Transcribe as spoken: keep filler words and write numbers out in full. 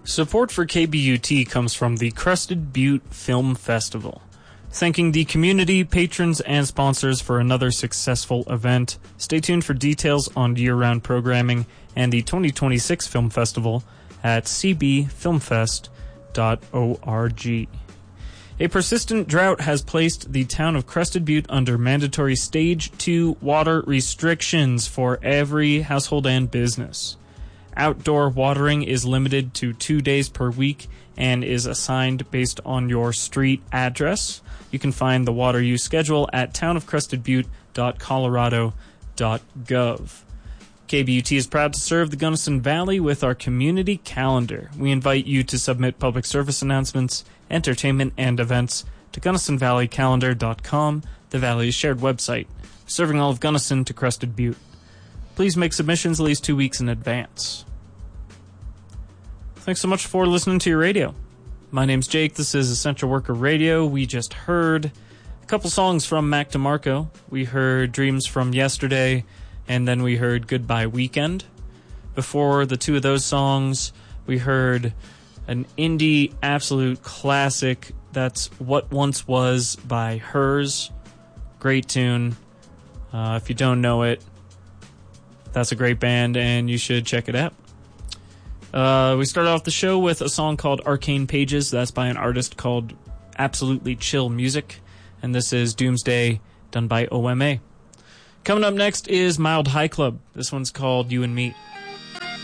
Support for K B U T comes from the Crested Butte Film Festival. Thanking the community, patrons, and sponsors for another successful event. Stay tuned for details on year-round programming and the twenty twenty-six Film Festival at c b film fest dot org. A persistent drought has placed the town of Crested Butte under mandatory Stage two water restrictions for every household and business. Outdoor watering is limited to two days per week and is assigned based on your street address. You can find the water use schedule at town of crested butte dot colorado dot gov. K B U T is proud to serve the Gunnison Valley with our community calendar. We invite you to submit public service announcements, entertainment, and events to gunnison valley calendar dot com, the Valley's shared website, serving all of Gunnison to Crested Butte. Please make submissions at least two weeks in advance. Thanks so much for listening to your radio. My name's Jake. This is Essential Worker Radio. We just heard a couple songs from Mac DeMarco. We heard Dreams from Yesterday, and then we heard Goodbye Weekend. Before the two of those songs, we heard an indie absolute classic. That's What Once Was by Hers. Great tune. Uh, if you don't know it, that's a great band, and you should check it out. Uh, we started off the show with a song called Arcane Pages. That's by an artist called Absolutely Chill Music. And this is Doomsday, done by O M A. Coming up next is Mild High Club. This one's called You and Me.